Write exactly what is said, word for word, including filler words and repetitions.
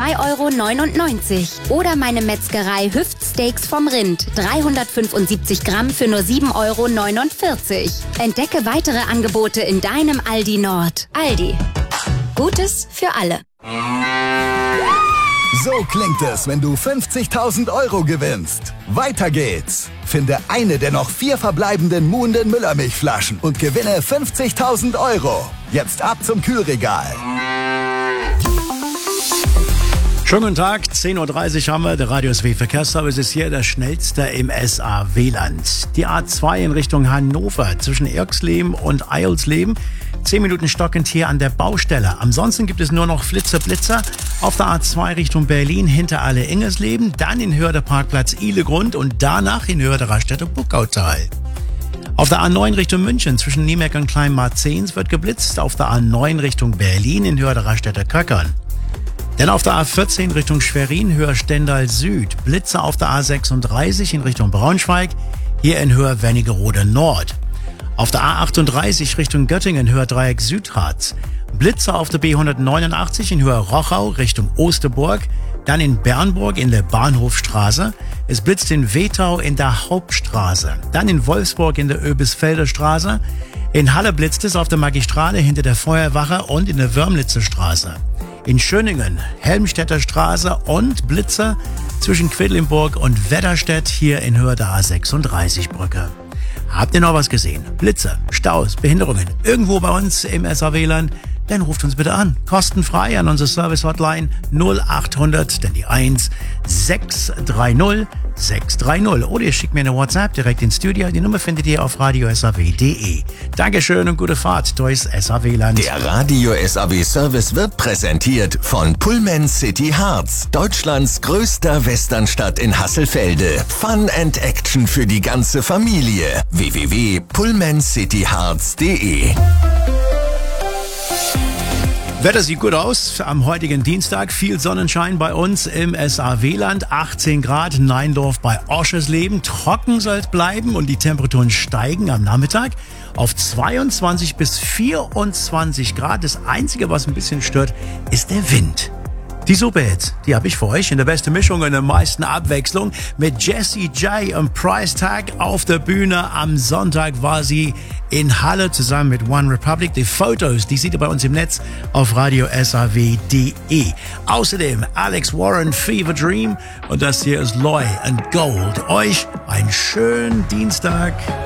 zwei Euro neunundneunzig. Oder meine Metzgerei Hüftsteaks vom Rind, dreihundertfünfundsiebzig Gramm für nur sieben Euro neunundvierzig. Entdecke weitere Angebote in deinem Aldi Nord. Aldi. Gutes für alle. So klingt es, wenn du fünfzigtausend Euro gewinnst. Weiter geht's. Finde eine der noch vier verbleibenden Muhnden Müllermilchflaschen und gewinne fünfzigtausend Euro. Jetzt ab zum Kühlregal. Schönen guten Tag, zehn Uhr dreißig haben wir, der Radio S W Verkehrsservice ist hier der schnellste im S A W-Land. Die A zwei in Richtung Hannover zwischen Irxleben und Eilsleben. zehn Minuten stockend hier an der Baustelle. Ansonsten gibt es nur noch Flitzer Blitzer auf der A zwei Richtung Berlin hinter Alle-Ingersleben, dann in Höhe der Parkplatz Ihlegrund und danach in Höhe der Raststätte Buckautal. Auf der A neun Richtung München zwischen Niemeck und Kleinmarzens wird geblitzt, auf der A neun Richtung Berlin in Höhe der Raststätte Köckern. Dann auf der A vierzehn Richtung Schwerin, Höhe Stendal Süd. Blitze auf der A sechsunddreißig in Richtung Braunschweig, hier in Höhe Wernigerode Nord. Auf der A achtunddreißig Richtung Göttingen, Höhe Dreieck Südharz. Blitze auf der B hundertneunundachtzig in Höhe Rochau Richtung Osterburg. Dann in Bernburg in der Bahnhofstraße. Es blitzt in Wetau in der Hauptstraße. Dann in Wolfsburg in der Oebisfelder Straße. In Halle blitzt es auf der Magistrale hinter der Feuerwache und in der Wörmlitzer Straße. In Schöningen, Helmstedter Straße und Blitze zwischen Quedlinburg und Wedderstedt hier in Höhe der A sechsunddreißig Brücke. Habt ihr noch was gesehen? Blitze, Staus, Behinderungen irgendwo bei uns im S A W-Land? Dann ruft uns bitte an. Kostenfrei an unsere Service-Hotline null achthundert, denn die eins, sechs drei null sechs drei null. Oder ihr schickt mir eine WhatsApp direkt ins Studio. Die Nummer findet ihr auf radio s a w punkt d e. Dankeschön und gute Fahrt durchs S A W-Land. Der Radio S A W-Service wird präsentiert von Pullman City Harz, Deutschlands größter Westernstadt in Hasselfelde. Fun and Action für die ganze Familie. w w w punkt pullman city harz punkt d e. Wetter sieht gut aus am heutigen Dienstag. Viel Sonnenschein bei uns im S A W-Land. achtzehn Grad, Neindorf bei Oschersleben. Trocken soll es bleiben und die Temperaturen steigen am Nachmittag auf zweiundzwanzig bis vierundzwanzig Grad. Das Einzige, was ein bisschen stört, ist der Wind. Die Suppe jetzt, die habe ich für euch in der besten Mischung und der meisten Abwechslung. Mit Jessie J und Price Tag auf der Bühne. Am Sonntag war sie in Halle zusammen mit One Republic. Die Fotos, die seht ihr bei uns im Netz auf radio s a w punkt d e. Außerdem Alex Warren, Fever Dream und das hier ist Loy and Gold. Euch einen schönen Dienstag.